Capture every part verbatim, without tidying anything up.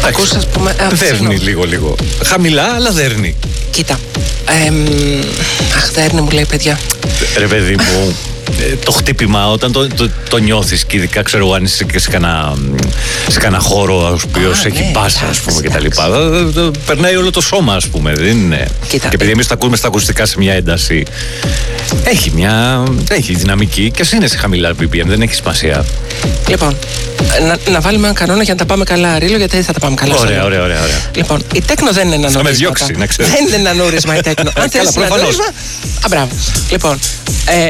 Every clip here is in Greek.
Ακούς, ας πούμε. Α, δέρνει λίγο-λίγο. Χαμηλά, αλλά δέρνει. Κοίτα. Ε, αχ, δέρνει μου λέει, παιδιά. Ρε παιδί μου, το χτύπημα όταν το, το, το νιώθεις, και ειδικά ξέρω αν είσαι και σε κανένα, σε κανένα χώρο ο οποίος έχει ναι, μπάσα, ας πούμε, και τα λοιπά. Περνάει όλο το σώμα, ας πούμε. Δεν είναι. Κοίτα, και επειδή εμείς τα ακούμε στα ακουστικά σε μια ένταση, έχει μια. Έχει δυναμική και ας είναι σε χαμηλά μπι πι εμ, δεν έχει σημασία. Λοιπόν, να, να βάλουμε έναν κανόνα για να τα πάμε καλά, Ρίλο, γιατί δεν θα τα πάμε καλά. Ωραία, ωραία, ωραία, ωραία. Λοιπόν, η τέκνο δεν είναι ένα νούρισμα. Θα με διώξει, να ξέρεις. Δεν είναι ένα νούρισμα η τέκνο. Αν θέλεις ένα νούρισμα. Α, μπράβο. Λοιπόν. Ε...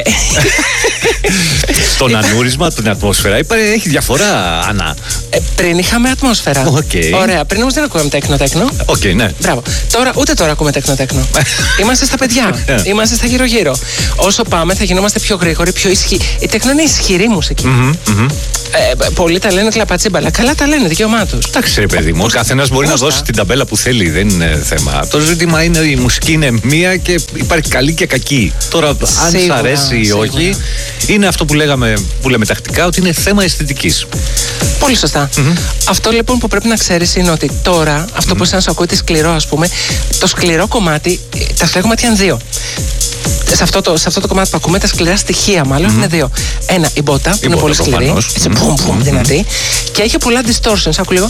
Στον ανούρισμα, την ατμόσφαιρα, έχει διαφορά, Άννα. Ε, πριν είχαμε ατμόσφαιρα. Okay. Ωραία, πριν όμως δεν ακούγαμε τέκνο-τέκνο. Οκ, okay, ναι. Μπράβο. Τώρα, ούτε τώρα ακούμε τέκνο-τέκνο. Είμαστε στα παιδιά. Είμαστε στα γύρω-γύρω. Όσο πάμε, θα γινόμαστε πιο γρήγοροι, πιο ισχυροί. Η τέκνο είναι ισχυρή μουσική. Mm-hmm, mm-hmm. Ε, πολλοί τα λένε κλαπατσίμπαλα. Καλά τα λένε, δικαίωμά τους. Εντάξει, ρε παιδί μου, ο καθένας μπορεί να δώσει την ταμπέλα που θέλει, δεν είναι θέμα. Το ζήτημα είναι η μουσική είναι μία και υπάρχει καλή και κακή. Τώρα, αν σ' αρέσει ή όχι, είναι αυτό που λέγαμε, που λέμε τακτικά, ότι είναι θέμα αισθητικής. Πολύ σωστά. Mm-hmm. Αυτό λοιπόν που πρέπει να ξέρεις είναι ότι τώρα, αυτό mm-hmm. που σαν σου ακούγεται σκληρό, ας πούμε, το σκληρό κομμάτι, τα σκληρά κομμάτια είναι δύο. Σε αυτό, το, σε αυτό το κομμάτι που ακούμε, τα σκληρά στοιχεία μάλλον mm-hmm. είναι δύο. Ένα, η μπότα, που είναι πολύ σκληρή, έτσι, μπουμ, μπουμ, δυνατή, και έχει πολλά distortions. Άκου λίγο.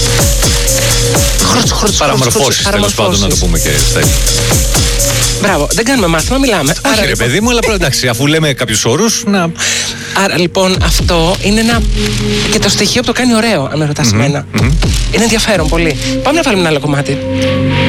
Παραμορφώσεις, τέλος πάντων, να το πούμε και στα ίδια. Μπράβο, δεν κάνουμε μάθημα, μιλάμε. Όχι, άρα, ρε λοιπόν... παιδί μου, αλλά εντάξει, αφού λέμε κάποιους όρους, να. Άρα λοιπόν αυτό είναι ένα. Και το στοιχείο που το κάνει ωραίο, αν με ρωτάς mm-hmm. εμένα. Mm-hmm. Είναι ενδιαφέρον πολύ. Πάμε να βάλουμε ένα άλλο κομμάτι.